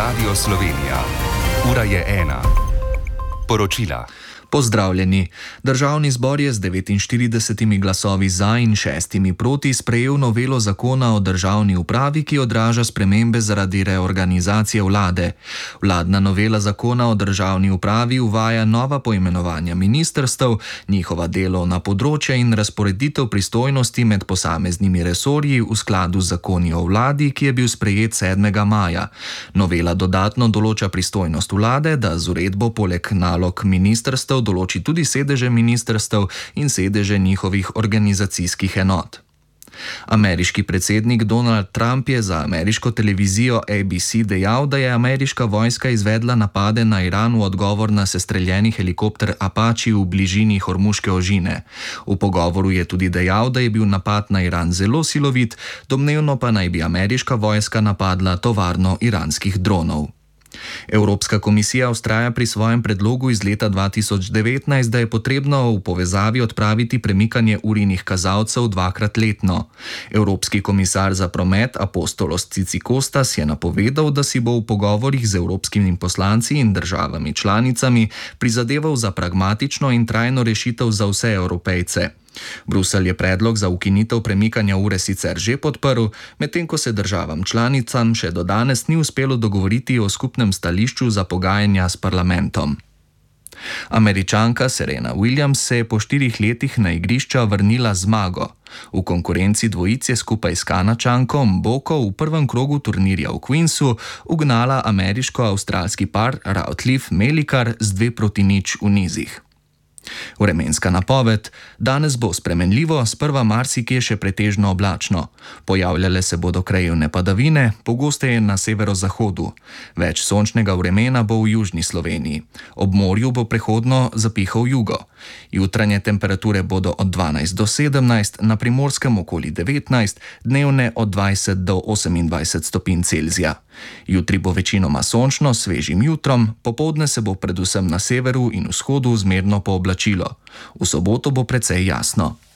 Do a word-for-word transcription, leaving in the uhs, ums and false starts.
Radio Slovenija. Ura je ena. Poročila. Pozdravljeni. Državni zbor je z devetinštiridesetimi glasovi za in šestimi proti sprejel novelo zakona o državni upravi, ki odraža spremembe zaradi reorganizacije vlade. Vladna novela zakona o državni upravi uvaja nova poimenovanja ministrstev, njihova delovna področja in razporeditev pristojnosti med posameznimi resorji v skladu z zakoni o vladi, ki je bil sprejet sedmega maja. Novela dodatno določa pristojnost vlade, da z uredbo poleg nalog ministrstev določi tudi sedeže ministrstev in sedeže njihovih organizacijskih enot. Ameriški predsednik Donald Trump je za ameriško televizijo A B C dejal, da je ameriška vojska izvedla napade na Iran v odgovor na sestreljeni helikopter Apache v bližini Hormuške ožine. V pogovoru je tudi dejal, da je bil napad na Iran zelo silovit, domnevno pa naj bi ameriška vojska napadla tovarno iranskih dronov. Evropska komisija vztraja pri svojem predlogu iz leta dva tisoč devetnajst, da je potrebno v povezavi odpraviti premikanje urinih kazalcev dvakrat letno. Evropski komisar za promet Apostolos Tzitzikostas je napovedal, da si bo v pogovorih z evropskimi poslanci in državami članicami prizadeval za pragmatično in trajno rešitev za vse Evropejce. Bruselj je predlog za ukinitev premikanja ure sicer že podprl, medtem ko se državam članicam še do danes ni uspelo dogovoriti o skupnem stališču za pogajanja s parlamentom. Američanka Serena Williams se je po štirih letih na igrišča vrnila z zmago. V konkurenci dvojice skupaj s Kanačanko Mboko v prvem krogu turnirja v Queensu ugnala ameriško-avstralski par Routliffe Melikar z dve proti nič v nizih. Vremenska napoved: danes bo spremenljivo, sprva marsikje še pretežno oblačno. Pojavljale se bodo krajevne padavine, pogosteje na severozahodu. Več sončnega vremena bo v južni Sloveniji. Ob morju bo prehodno zapihal jugo. Jutranje temperature bodo od dvanajst do sedemnajst, na Primorskem okoli devetnajst, dnevne od dvajset do osemindvajset stopinj Celzija. Jutri bo večinoma sončno s svežim jutrom, popoldne se bo predvsem na severu in vzhodu zmerno pooblačilo. V soboto bo precej jasno.